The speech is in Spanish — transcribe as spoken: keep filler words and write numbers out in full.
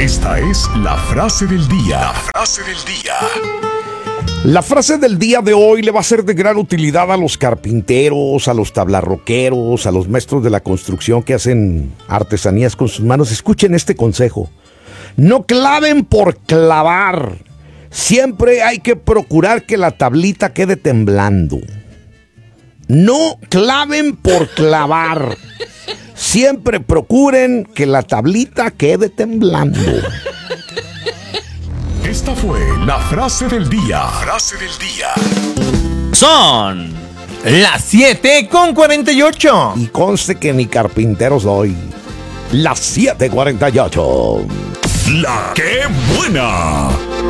Esta es la frase del día. La frase del día. La frase del día de hoy le va a ser de gran utilidad a los carpinteros, a los tablarroqueros, a los maestros de la construcción que hacen artesanías con sus manos. Escuchen este consejo. No claven por clavar. Siempre hay que procurar que la tablita quede temblando. No claven por clavar. Siempre procuren que la tablita quede temblando. Esta fue la frase del día. Frase del día. Son las siete con cuarenta y ocho. Y conste que ni carpintero soy. Las siete cuarenta y ocho. La que buena.